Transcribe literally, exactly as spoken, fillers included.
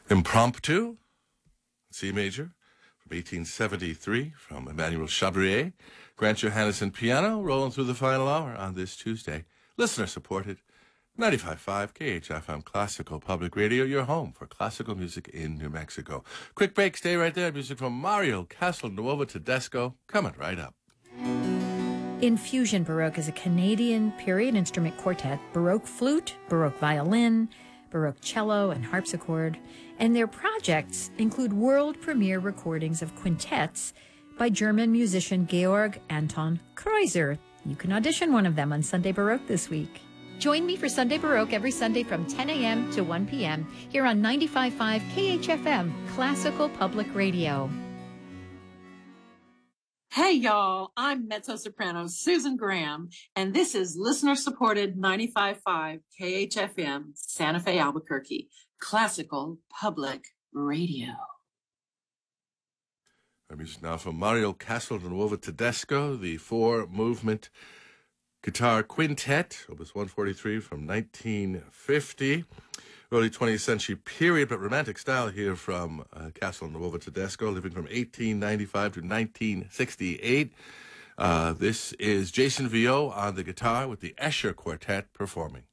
Impromptu, C major, from eighteen seventy-three, from Emmanuel Chabrier. Grant Johannesson piano, rolling through the final hour on this Tuesday. Listener-supported, ninety-five point five K H F M Classical Public Radio, your home for classical music in New Mexico. Quick break, stay right there. Music from Mario Castelnuovo Tedesco, coming right up. Infusion Baroque is a Canadian period instrument quartet, Baroque flute, Baroque violin, Baroque cello, and harpsichord, and their projects include world premiere recordings of quintets by German musician Georg Anton Kreuzer. You can audition one of them on Sunday Baroque this week. Join me for Sunday Baroque every Sunday from ten a.m. to one p.m. here on ninety-five point five K H F M, Classical Public Radio. Hey, y'all, I'm mezzo-soprano Susan Graham, and this is listener-supported ninety-five point five K H F M, Santa Fe, Albuquerque, Classical Public Radio. Our music now from Mario Castelnuovo Tedesco, the four-movement guitar quintet, Opus one forty-three from nineteen fifty. Early twentieth century period, but romantic style here from uh, Castelnuovo Tedesco, living from eighteen ninety-five to nineteen sixty-eight. Uh, this is Jason Viau on the guitar with the Escher Quartet performing.